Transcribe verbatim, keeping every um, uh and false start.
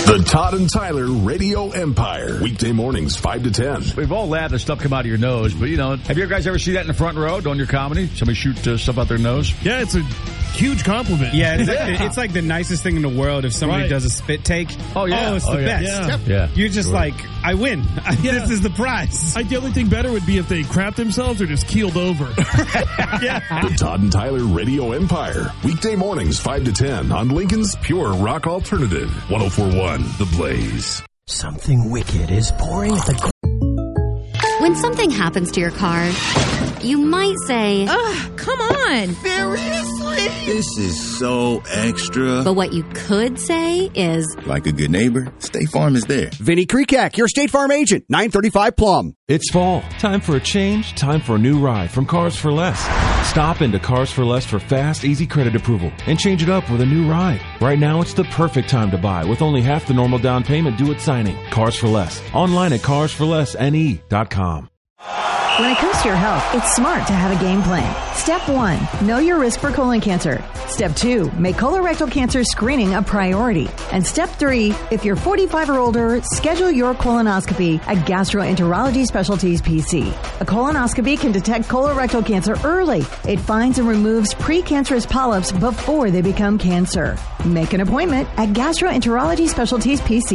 The Todd and Tyler Radio Empire. Weekday mornings, five to ten. We've all laughed at stuff come out of your nose, but, you know, have you guys ever seen that in the front row doing your comedy? Somebody shoot uh, stuff out their nose? Yeah, it's a huge compliment. Yeah, it's, yeah. Like, it's like the nicest thing in the world if somebody right. does a spit take. Oh, yeah. Oh, it's oh, the yeah. best. Yeah. yeah. You're just sure. like, I win. Yeah. This is the prize. I, the only thing better would be if they crapped themselves or just keeled over. yeah. The Todd and Tyler Radio Empire. Weekday mornings, five to ten on Lincoln's Pure Rock Alternative. one oh four point one The Blaze. Something wicked is pouring at the... When something happens to your car, you might say, ugh, come on. Seriously? This is so extra. But what you could say is, like a good neighbor, State Farm is there. Vinny Krekak, your State Farm agent, nine thirty-five Plum. It's fall. Time for a change. Time for a new ride from Cars for Less. Stop into Cars for Less for fast, easy credit approval and change it up with a new ride. Right now, it's the perfect time to buy with only half the normal down payment due at signing. Cars for Less. Online at cars for less n e dot com. When it comes to your health, it's smart to have a game plan. Step one, know your risk for colon cancer. Step two, make colorectal cancer screening a priority. And step three, if you're forty-five or older, schedule your colonoscopy at Gastroenterology Specialties P C. A colonoscopy can detect colorectal cancer early. It finds and removes precancerous polyps before they become cancer. Make an appointment at Gastroenterology Specialties P C.